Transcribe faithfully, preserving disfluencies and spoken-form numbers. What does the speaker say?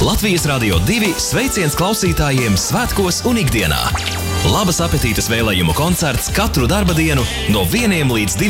Latvijas Radio divi sveiciens klausītājiem svētkos un ikdienā. Labas apetītes vēlējumu koncerts katru darba dienu no vieniem līdz diviem.